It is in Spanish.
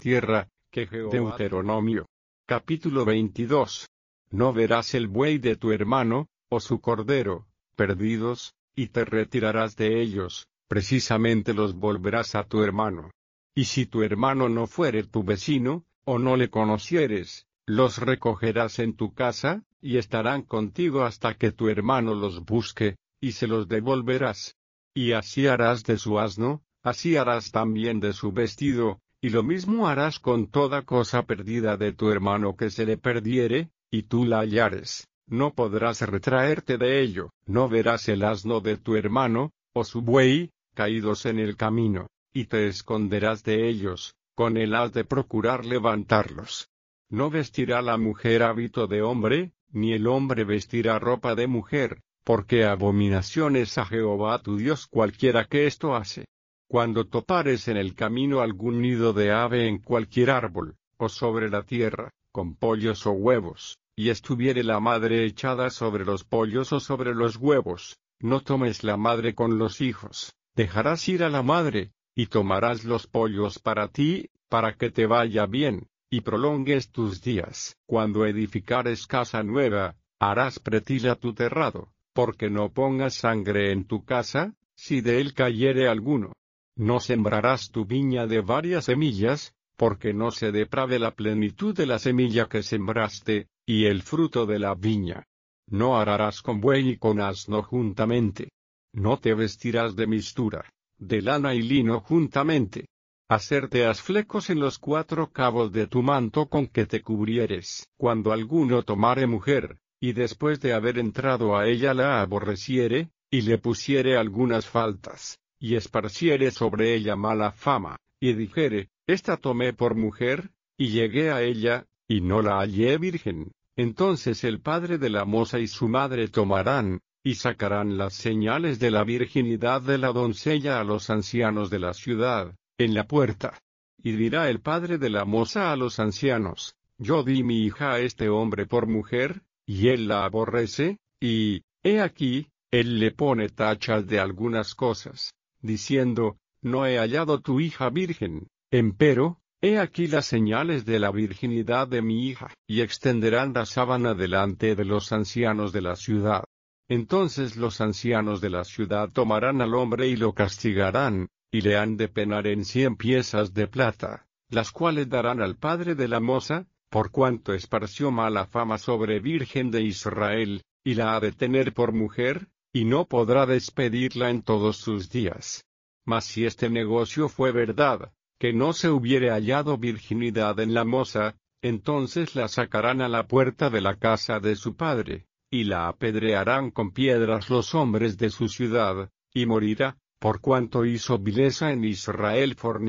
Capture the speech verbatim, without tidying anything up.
tierra, que Jehová... Deuteronomio. Capítulo veintidós. No verás el buey de tu hermano, o su cordero, perdidos, y te retirarás de ellos, precisamente los volverás a tu hermano. Y si tu hermano no fuere tu vecino, o no le conocieres, los recogerás en tu casa, y estarán contigo hasta que tu hermano los busque, y se los devolverás. Y así harás de su asno, así harás también de su vestido, y lo mismo harás con toda cosa perdida de tu hermano que se le perdiere, y tú la hallares, no podrás retraerte de ello. No verás el asno de tu hermano, o su buey, caídos en el camino, y te esconderás de ellos, con él has de procurar levantarlos. No vestirá la mujer hábito de hombre, ni el hombre vestirá ropa de mujer, porque abominación es a Jehová tu Dios cualquiera que esto hace. Cuando topares en el camino algún nido de ave en cualquier árbol, o sobre la tierra, con pollos o huevos, y estuviere la madre echada sobre los pollos o sobre los huevos, no tomes la madre con los hijos, dejarás ir a la madre, y tomarás los pollos para ti, para que te vaya bien, y prolongues tus días. Cuando edificares casa nueva, harás pretila tu terrado, porque no pongas sangre en tu casa, si de él cayere alguno. No sembrarás tu viña de varias semillas, porque no se deprave la plenitud de la semilla que sembraste, y el fruto de la viña. No ararás con buey y con asno juntamente. No te vestirás de mistura, de lana y lino juntamente. Hacerte has flecos en los cuatro cabos de tu manto con que te cubrieres. Cuando alguno tomare mujer, y después de haber entrado a ella la aborreciere, y le pusiere algunas faltas, y esparciere sobre ella mala fama, y dijere, esta tomé por mujer, y llegué a ella, y no la hallé virgen, entonces el padre de la moza y su madre tomarán, y sacarán las señales de la virginidad de la doncella a los ancianos de la ciudad, en la puerta. Y dirá el padre de la moza a los ancianos, yo di mi hija a este hombre por mujer, y él la aborrece, y, he aquí, él le pone tachas de algunas cosas, diciendo, no he hallado tu hija virgen, empero, he aquí las señales de la virginidad de mi hija, y extenderán la sábana delante de los ancianos de la ciudad. Entonces los ancianos de la ciudad tomarán al hombre y lo castigarán, y le han de penar en cien piezas de plata, las cuales darán al padre de la moza, por cuanto esparció mala fama sobre virgen de Israel, y la ha de tener por mujer, y no podrá despedirla en todos sus días. Mas si este negocio fue verdad, que no se hubiere hallado virginidad en la moza, entonces la sacarán a la puerta de la casa de su padre, y la apedrearán con piedras los hombres de su ciudad, y morirá, por cuanto hizo vileza en Israel fornicación.